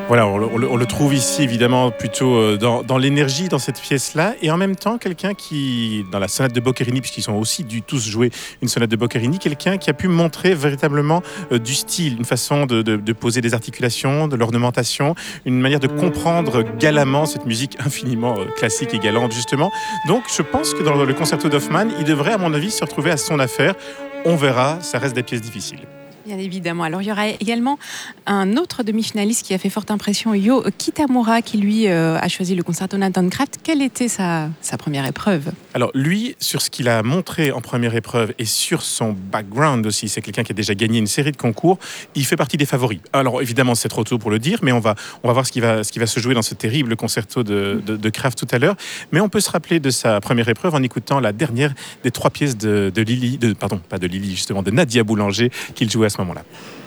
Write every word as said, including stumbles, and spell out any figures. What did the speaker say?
Voilà, on le, on le- on le trouve ici évidemment plutôt euh, dans, dans l'énergie dans cette pièce-là, et en même temps quelqu'un qui, dans la sonate de Boccherini, puisqu'ils sont aussi dû tous jouer une sonate de Boccherini, quelqu'un qui a pu montrer véritablement euh, du style, une façon de, de- de poser des articulations, de l'ornementation, une manière de comprendre galamment cette musique infiniment euh, classique et galante justement. Donc je pense que dans le concerto d'Hoffmann, il devrait à mon avis se retrouver à son affaire. On verra, ça reste des pièces difficiles. Bien évidemment. Alors, il y aura également un autre demi-finaliste qui a fait forte impression, Yo Kitamura, qui lui euh, a choisi le concerto Nathan Kraft. Quelle était sa, sa première épreuve? Alors lui, sur ce qu'il a montré en première épreuve et sur son background aussi, c'est quelqu'un qui a déjà gagné une série de concours, il fait partie des favoris. Alors évidemment, c'est trop tôt pour le dire, mais on va, on va voir ce qui va, ce qui va se jouer dans ce terrible concerto de, de, de Kraft tout à l'heure. Mais on peut se rappeler de sa première épreuve en écoutant la dernière des trois pièces de, de Lily, de, pardon, pas de Lily, justement, de Nadia Boulanger qu'il jouait à ce moment-là.